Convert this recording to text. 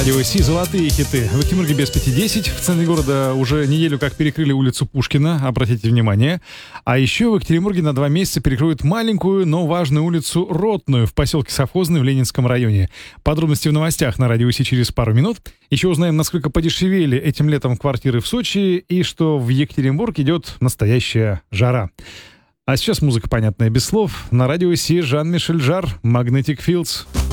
радио Си золотые хиты. В Екатеринбурге без 5:10. В центре города уже неделю как перекрыли улицу Пушкина, обратите внимание. А еще в Екатеринбурге на 2 месяца перекроют маленькую, но важную улицу Ротную в поселке Совхозный в Ленинском районе. Подробности в новостях на радио Си через пару минут. Еще узнаем, насколько подешевели этим летом квартиры в Сочи и что в Екатеринбург идет настоящая жара. А сейчас музыка, понятная без слов. На радио Си Жан-Мишель Жарр, Magnetic Fields.